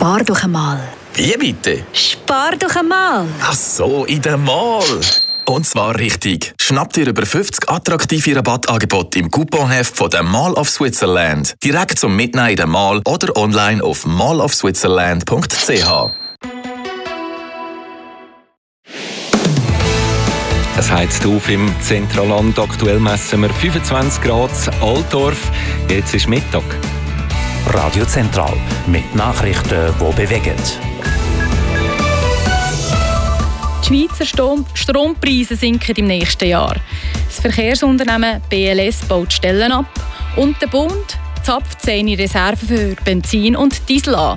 Spar doch einmal. Wie bitte? Spar doch einmal. Ach so, in der Mall. Und zwar richtig. Schnapp dir über 50 attraktive Rabattangebote im Couponheft von der Mall of Switzerland. Direkt zum Mitnehmen in der Mall oder online auf mallofswitzerland.ch. Es heizt auf im Zentralland. Aktuell messen wir 25 Grad Altdorf. Jetzt ist Mittag. Radio Zentral mit Nachrichten, die bewegen. Die Schweizer Strompreise sinken im nächsten Jahr. Das Verkehrsunternehmen BLS baut Stellen ab und der Bund zapft seine Reserven für Benzin und Diesel an.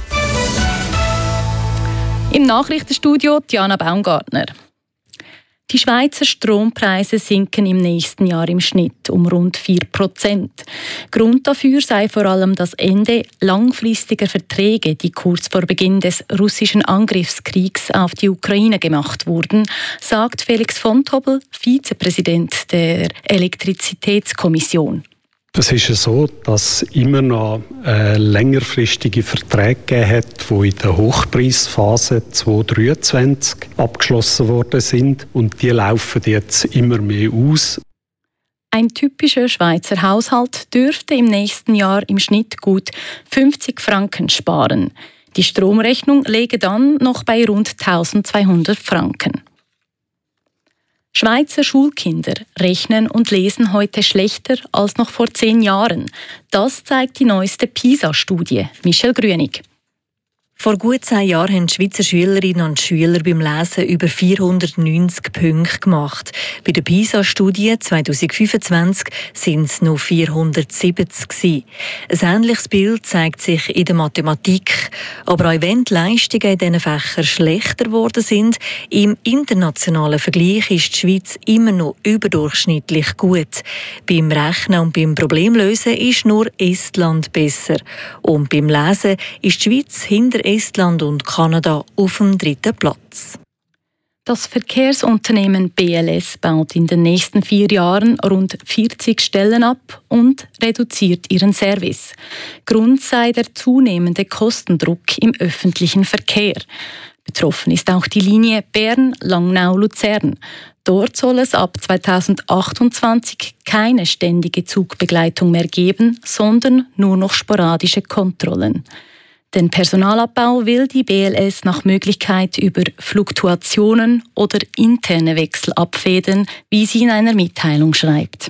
Im Nachrichtenstudio Diana Baumgartner. Die Schweizer Strompreise sinken im nächsten Jahr im Schnitt um rund 4%. Grund dafür sei vor allem das Ende langfristiger Verträge, die kurz vor Beginn des russischen Angriffskriegs auf die Ukraine gemacht wurden, sagt Felix von Tobel, Vizepräsident der Elektrizitätskommission. Es ist ja so, dass es immer noch längerfristige Verträge gegeben hat, die in der Hochpreisphase 2023 abgeschlossen worden sind. Und die laufen jetzt immer mehr aus. Ein typischer Schweizer Haushalt dürfte im nächsten Jahr im Schnitt gut 50 Franken sparen. Die Stromrechnung läge dann noch bei rund 1200 Franken. Schweizer Schulkinder rechnen und lesen heute schlechter als noch vor 10 Jahren. Das zeigt die neueste PISA-Studie. Michel Grünig. Vor gut 10 Jahren haben die Schweizer Schülerinnen und Schüler beim Lesen über 490 Punkte gemacht. Bei der PISA-Studie 2025 sind es noch 470 gewesen. Ein ähnliches Bild zeigt sich in der Mathematik. Aber auch wenn die Leistungen in diesen Fächern schlechter geworden sind, im internationalen Vergleich ist die Schweiz immer noch überdurchschnittlich gut. Beim Rechnen und beim Problemlösen ist nur Estland besser. Und beim Lesen ist die Schweiz hinter Estland und Kanada auf dem 3. Platz. Das Verkehrsunternehmen BLS baut in den nächsten 4 Jahren rund 40 Stellen ab und reduziert ihren Service. Grund sei der zunehmende Kostendruck im öffentlichen Verkehr. Betroffen ist auch die Linie Bern-Langnau-Luzern. Dort soll es ab 2028 keine ständige Zugbegleitung mehr geben, sondern nur noch sporadische Kontrollen. Den Personalabbau will die BLS nach Möglichkeit über Fluktuationen oder interne Wechsel abfedern, wie sie in einer Mitteilung schreibt.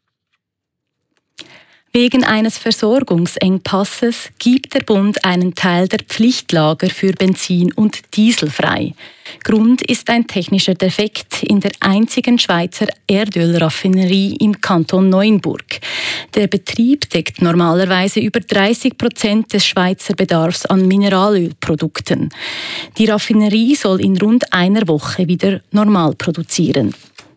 Wegen eines Versorgungsengpasses gibt der Bund einen Teil der Pflichtlager für Benzin und Diesel frei. Grund ist ein technischer Defekt in der einzigen Schweizer Erdölraffinerie im Kanton Neuenburg. Der Betrieb deckt normalerweise über 30% des Schweizer Bedarfs an Mineralölprodukten. Die Raffinerie soll in rund einer Woche wieder normal produzieren.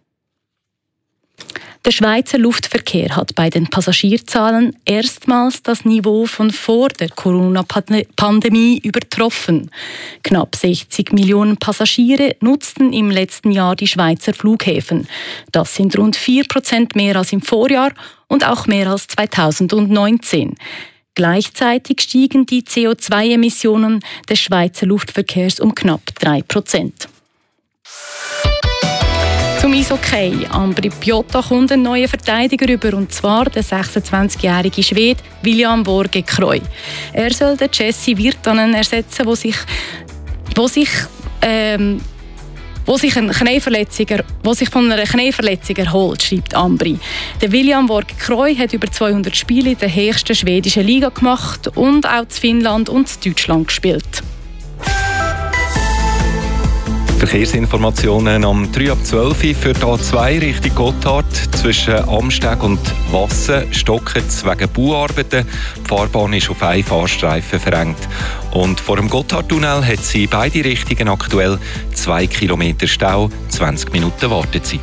Der Schweizer Luftverkehr hat bei den Passagierzahlen erstmals das Niveau von vor der Corona-Pandemie übertroffen. Knapp 60 Millionen Passagiere nutzten im letzten Jahr die Schweizer Flughäfen. Das sind rund 4% mehr als im Vorjahr und auch mehr als 2019. Gleichzeitig stiegen die CO2-Emissionen des Schweizer Luftverkehrs um knapp 3%. Zum Eishockey. Ambri Piotta kommt einen neuen Verteidiger über, und zwar der 26-jährige Schwede William Borge-Kreu. Er soll den Jesse Virtanen ersetzen, wo sich von einer Knieverletzung erholt, schreibt Ambri. Der William Borge-Kreu hat über 200 Spiele in der höchsten schwedischen Liga gemacht und auch in Finnland und in Deutschland gespielt. Verkehrsinformationen am 3:12 für die A2 Richtung Gotthard. Zwischen Amsteg und Wassen stocken es wegen Bauarbeiten. Die Fahrbahn ist auf einen Fahrstreifen verengt. Und vor dem Gotthardtunnel hat sie in beide Richtungen aktuell 2 Kilometer Stau, 20 Minuten Wartezeit.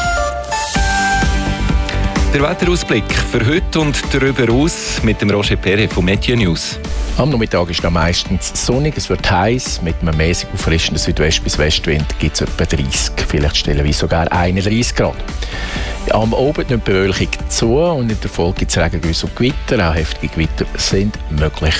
Der Wetterausblick für heute und darüber aus mit dem Roger Perret von Météo News. Am Nachmittag ist es meistens sonnig, es wird heiß. Mit einem mäßig auffrischenden Südwest- bis Westwind gibt es etwa 30, vielleicht stellenweise sogar 31 Grad. Am Abend nimmt die Bewölkung zu und in der Folge gibt es Regengüsse und Gewitter. Auch heftige Gewitter sind möglich.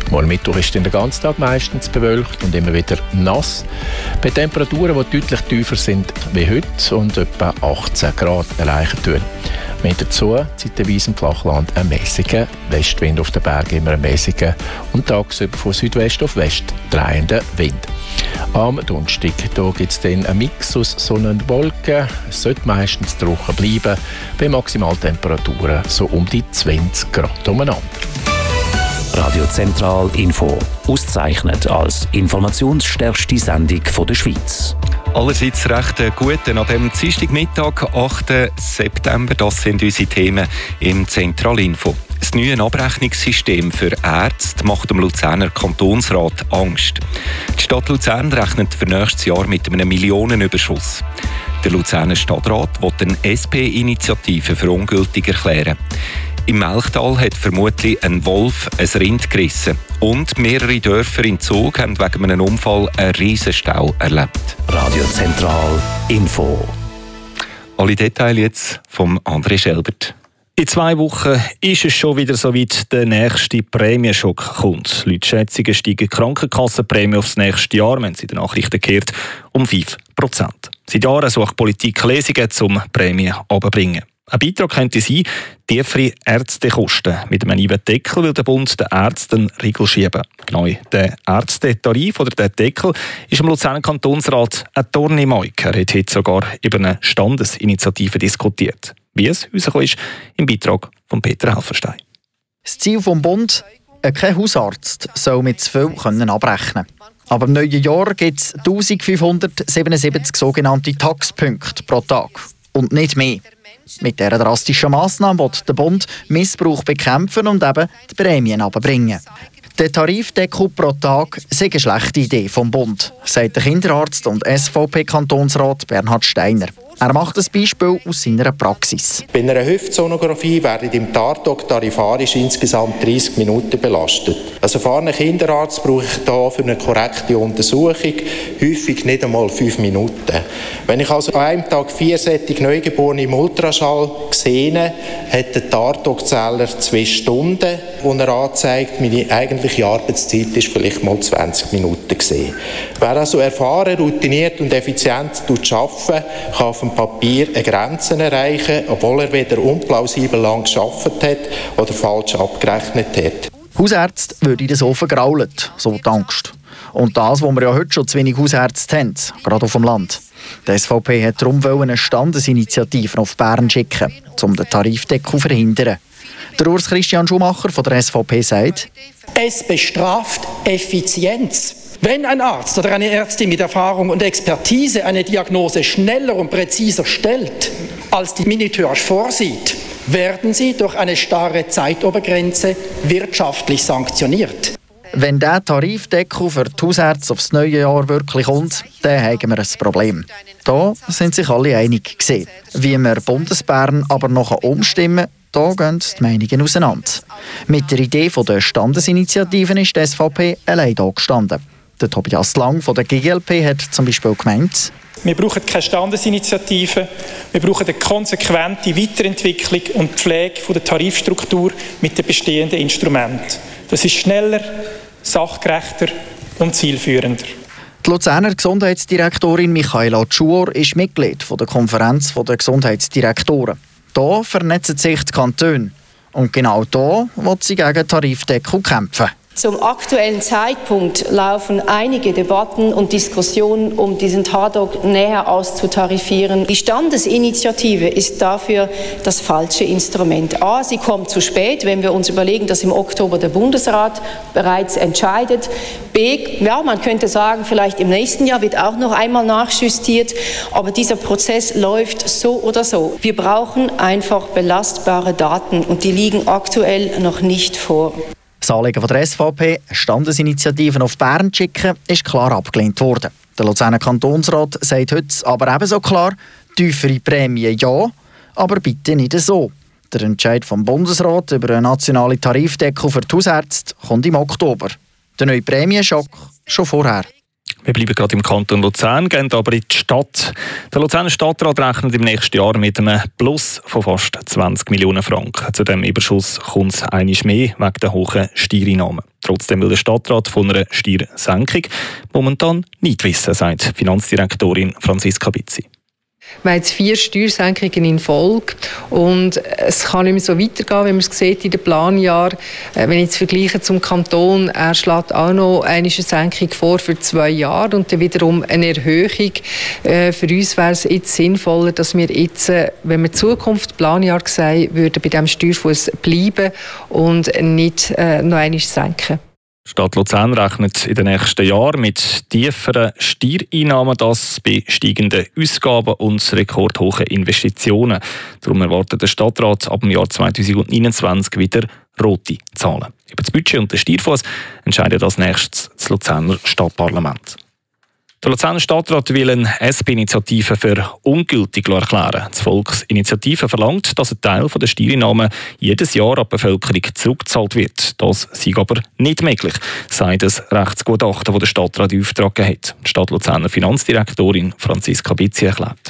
Morgen Mittwoch ist den ganzen Tag meistens bewölkt und immer wieder nass. Bei Temperaturen, die deutlich tiefer sind wie heute und etwa 18 Grad erreichen tun. Mit dazu zeitweise im Flachland ein mäßiger Westwind, auf den Bergen immer ein mäßiger und tagsüber von Südwest auf West drehender Wind. Am Donnerstag gibt es dann einen Mix aus Sonne und Wolken. Es sollte meistens trocken bleiben, bei Maximaltemperaturen so um die 20 Grad umeinander. Radio Zentral Info, ausgezeichnet als informationsstärkste Sendung der Schweiz. Allerseits recht gut an dem Dienstagmittag, 8. September. Das sind unsere Themen im Zentralinfo. Das neue Abrechnungssystem für Ärzte macht dem Luzerner Kantonsrat Angst. Die Stadt Luzern rechnet für nächstes Jahr mit einem Millionenüberschuss. Der Luzerner Stadtrat will eine SP-Initiative für ungültig erklären. Im Melchtal hat vermutlich ein Wolf ein Rind gerissen. Und mehrere Dörfer in Zug haben wegen einem Unfall einen Riesenstau erlebt. Radio Zentral Info. Alle Details jetzt vom André Schelbert. In 2 Wochen ist es schon wieder so weit, der nächste Prämienschock kommt. Laut Schätzungen steigen die Krankenkassenprämie aufs nächste Jahr, wenn sie in den Nachrichten gehört, um 5%. Seit Jahren sucht die Politik Lösungen, um Prämien runterzubringen. Ein Beitrag könnte sein, tiefere Ärztekosten. Mit einem neuen Deckel will der Bund den Ärzten einen Riegel schieben. Neu, der Ärztetarif oder der Deckel ist im Luzerner Kantonsrat ein Dorn im Auge. Er hat heute sogar über eine Standesinitiative diskutiert. Wie es rausgekommen ist, im Beitrag von Peter Helferstein. Das Ziel des Bundes: kein Hausarzt soll mit zu viel abrechnen können. Aber im neuen Jahr gibt es 1577 sogenannte Taxpunkte pro Tag. Und nicht mehr. Mit dieser drastischen Massnahme will der Bund Missbrauch bekämpfen und eben die Prämien runterbringen. Der Tarifdeckel pro Tag sei eine schlechte Idee vom Bund, sagt der Kinderarzt und SVP-Kantonsrat Bernhard Steiner. Er macht ein Beispiel aus seiner Praxis. Bei einer Hüftsonographie werden im Tatort tarifarisch insgesamt 30 Minuten belastet. Als erfahrener Kinderarzt brauche ich hier für eine korrekte Untersuchung häufig nicht einmal 5 Minuten. Wenn ich also an einem Tag 4 solche Neugeborene im Ultraschall sehe, hat der Tatortzähler 2 Stunden, wo er anzeigt, meine eigentliche Arbeitszeit ist vielleicht mal 20 Minuten gesehen. Wer also erfahren, routiniert und effizient arbeitet, kann auf dem Papier eine Grenze erreichen, obwohl er weder unplausibel lang gearbeitet hat oder falsch abgerechnet hat. Hausärzte würden das so vergraulen, so die Angst. Und das, wo wir ja heute schon zu wenig Hausärzte haben, gerade auf dem Land. Die SVP hat darum eine Standesinitiative auf Bern schicken, um den Tarifdeckel zu verhindern. Der Urs Christian Schumacher von der SVP sagt: Es bestraft Effizienz. Wenn ein Arzt oder eine Ärztin mit Erfahrung und Expertise eine Diagnose schneller und präziser stellt, als die Minutage vorsieht, werden sie durch eine starre Zeitobergrenze wirtschaftlich sanktioniert. Wenn der Tarifdeckel für die Hausärzte aufs neue Jahr wirklich kommt, dann haben wir ein Problem. Da sind sich alle einig gewesen. Wie wir Bundesbern aber noch umstimmen, da gehen die Meinungen auseinander. Mit der Idee der Standesinitiativen ist die SVP allein da gestanden. Der Tobias Lang von der GLP hat zum Beispiel gemeint: Wir brauchen keine Standesinitiative, wir brauchen eine konsequente Weiterentwicklung und Pflege der Tarifstruktur mit den bestehenden Instrumenten. Das ist schneller, sachgerechter und zielführender. Die Luzerner Gesundheitsdirektorin Michaela Tschuor ist Mitglied der Konferenz der Gesundheitsdirektoren. Hier vernetzen sich die Kantone. Und genau hier will sie gegen Tarifdeckel kämpfen. Zum aktuellen Zeitpunkt laufen einige Debatten und Diskussionen, um diesen Tatort näher auszutarifieren. Die Standesinitiative ist dafür das falsche Instrument. A, sie kommt zu spät, wenn wir uns überlegen, dass im Oktober der Bundesrat bereits entscheidet. B, ja, man könnte sagen, vielleicht im nächsten Jahr wird auch noch einmal nachjustiert, aber dieser Prozess läuft so oder so. Wir brauchen einfach belastbare Daten und die liegen aktuell noch nicht vor. Das Anliegen von der SVP, Standesinitiativen auf Bern zu schicken, ist klar abgelehnt worden. Der Luzerner Kantonsrat sagt heute aber ebenso klar: tiefere Prämien ja, aber bitte nicht so. Der Entscheid vom Bundesrat über einen nationalen Tarifdeckel für die Hausärzte kommt im Oktober. Der neue Prämienschock schon vorher. Wir bleiben gerade im Kanton Luzern, gehen aber in die Stadt. Der Luzerner Stadtrat rechnet im nächsten Jahr mit einem Plus von fast 20 Millionen Franken. Zu diesem Überschuss kommt es einmal mehr wegen der hohen Steuereinnahmen. Trotzdem will der Stadtrat von einer Steuersenkung momentan nicht wissen, sagt Finanzdirektorin Franziska Bizzi. Wir haben jetzt 4 Steuersenkungen in Folge und es kann nicht mehr so weitergehen, wenn man es sieht in den Planjahren. Wenn ich jetzt vergleiche zum Kanton, er schlägt auch noch eine Senkung vor für 2 Jahre und dann wiederum eine Erhöhung. Für uns wäre es jetzt sinnvoller, dass wir jetzt, wenn wir Zukunft Planjahr sehen, würden bei diesem Steuerfuss bleiben und nicht noch einmal senken. Die Stadt Luzern rechnet in den nächsten Jahren mit tieferen Steuereinnahmen, das bei steigenden Ausgaben und rekordhohen Investitionen. Darum erwartet der Stadtrat ab dem Jahr 2029 wieder rote Zahlen. Über das Budget und den Steuerfuss entscheidet als nächstes das Luzerner Stadtparlament. Der Luzerner Stadtrat will eine SP-Initiative für ungültig erklären. Die Volksinitiative verlangt, dass ein Teil der Steuereinnahmen jedes Jahr an die Bevölkerung zurückgezahlt wird. Das sei aber nicht möglich, sagt das Rechtsgutachten, das der Stadtrat in Auftrag gegeben hat. Die Stadt Luzerner Finanzdirektorin Franziska Bizzi erklärt.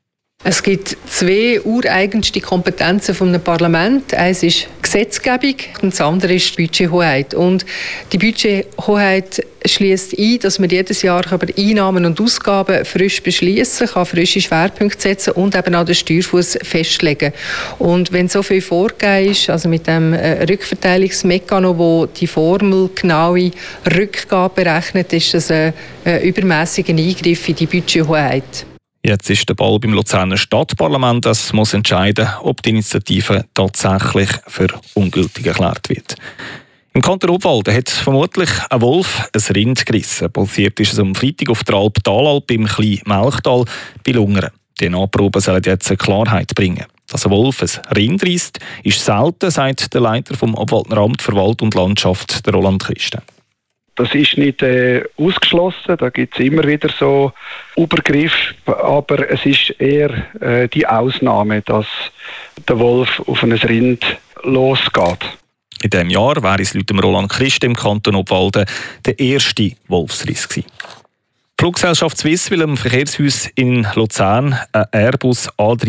Es gibt 2 ureigenste Kompetenzen vom Parlament. Eins ist Gesetzgebung und das andere ist die Budgethoheit. Und die Budgethoheit schließt ein, dass man jedes Jahr über Einnahmen und Ausgaben frisch beschließen kann, frische Schwerpunkte setzen und eben auch den Steuerfuss festlegen. Und wenn so viel vorgegeben ist, also mit dem Rückverteilungsmechanismus, wo die Formel genaue Rückgabe berechnet, ist das ein übermäßiger Eingriff in die Budgethoheit. Jetzt ist der Ball beim Luzerner Stadtparlament, das muss entscheiden, ob die Initiative tatsächlich für ungültig erklärt wird. Im Kanton Obwalden hat vermutlich ein Wolf ein Rind gerissen. Passiert ist es am Freitag auf der Alp Talalp im kleinen Melchtal bei Lungern. Die Nachproben sollen jetzt eine Klarheit bringen. Dass ein Wolf ein Rind reisst, ist selten, sagt der Leiter vom Obwaldner Amt für Wald und Landschaft, der Roland Christen. Das ist nicht ausgeschlossen, da gibt es immer wieder so Übergriffe, aber es ist eher die Ausnahme, dass der Wolf auf ein Rind losgeht. In diesem Jahr wäre es laut Roland Christen im Kanton Obwalden der erste Wolfsriss gewesen. Die Fluggesellschaft Swiss will dem Verkehrshaus in Luzern einen Airbus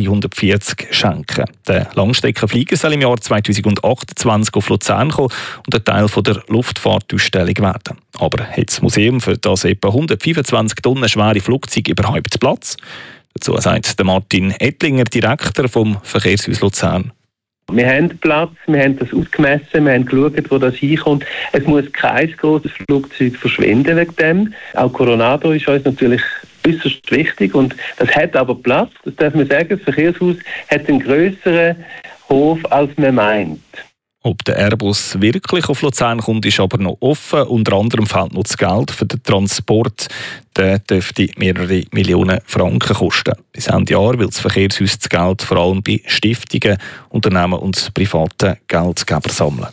A340 schenken. Der Langstreckenflieger soll im Jahr 2028 auf Luzern kommen und ein Teil der Luftfahrtausstellung werden. Aber hat das Museum für das etwa 125 Tonnen schwere Flugzeug überhaupt Platz? Dazu sagt Martin Ettlinger, Direktor vom Verkehrshaus Luzern. Wir haben Platz, wir haben das ausgemessen, wir haben geschaut, wo das hinkommt. Es muss kein grosses Flugzeug verschwinden wegen dem. Auch Coronado ist uns natürlich äußerst wichtig und das hat aber Platz. Das darf man sagen, das Verkehrshaus hat einen grösseren Hof, als man meint. Ob der Airbus wirklich auf Luzern kommt, ist aber noch offen. Unter anderem fehlt noch das Geld für den Transport. Der dürfte mehrere Millionen Franken kosten. Bis Ende Jahr will das Verkehrshaus das Geld vor allem bei Stiftungen, Unternehmen und privaten Geldgebern sammeln.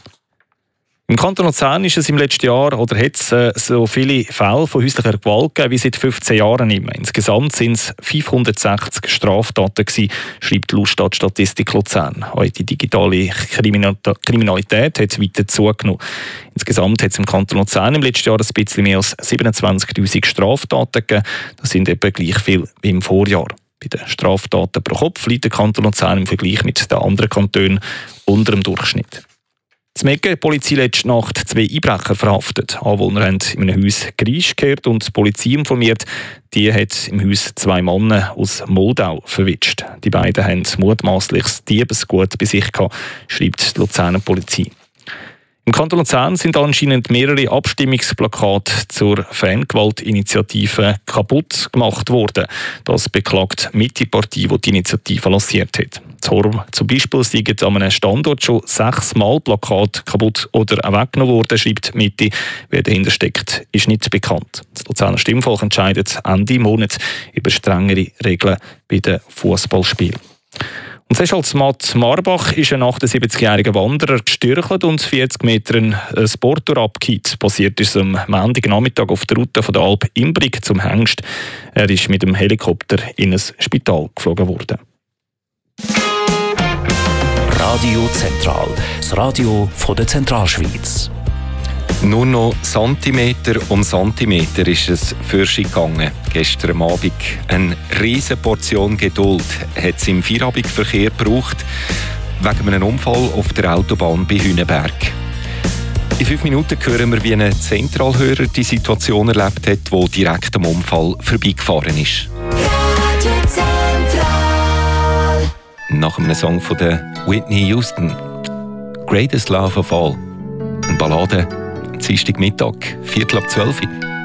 Im Kanton Luzern ist es im letzten Jahr oder hat es so viele Fälle von häuslicher Gewalt gegeben wie seit 15 Jahren nicht mehr. Insgesamt sind es 560 Straftaten gewesen, schreibt die Luststadt-Statistik Luzern. Auch die digitale Kriminalität hat weiter zugenommen. Insgesamt hat es im Kanton Luzern im letzten Jahr ein bisschen mehr als 27'000 Straftaten gegeben. Das sind etwa gleich viel wie im Vorjahr. Bei den Straftaten pro Kopf liegt der Kanton Luzern im Vergleich mit den anderen Kantonen unter dem Durchschnitt. In Meggen hat die Polizei letzte Nacht 2 Einbrecher verhaftet. Anwohner haben in einem Haus Geräusche gehört und die Polizei informiert. Die hat im Haus 2 Männer aus Moldau verwitscht. Die beiden haben mutmaßliches Diebesgut bei sich gehabt, schreibt die Luzerner Polizei. Im Kanton Luzern sind anscheinend mehrere Abstimmungsplakate zur Fangewaltinitiative kaputt gemacht worden. Das beklagt die Mitte-Partei, die die Initiative lanciert hat. Zorm zum Beispiel sind an einem Standort schon 6 Mal Plakate kaputt oder weggenommen worden, schreibt die Mitte. Wer dahinter steckt, ist nicht bekannt. Das Luzerner Stimmvolk entscheidet Ende Monat über strengere Regeln bei den Fußballspielen. Und Seychelles Marbach ist ein 78-jähriger Wanderer gestürchelt und 40 Metern ein Sporttour abgekippt. Passiert ist am Montagnachmittag auf der Route von der Alp Imbrig zum Hengst. Er ist mit dem Helikopter in ein Spital geflogen worden. Radio Zentral, das Radio von der Zentralschweiz. Nur noch Zentimeter um Zentimeter ist es fürschig gegangen. Gestern Abend eine riesige Portion Geduld hat es im Feierabendverkehr gebraucht, wegen einem Unfall auf der Autobahn bei Hünenberg. In 5 Minuten hören wir, wie ein Zentralhörer die Situation erlebt hat, die direkt am Unfall vorbeigefahren ist. Nach einem Song von der Whitney Houston. Greatest Love of All. Eine Ballade. Dienstagmittag, 11:45.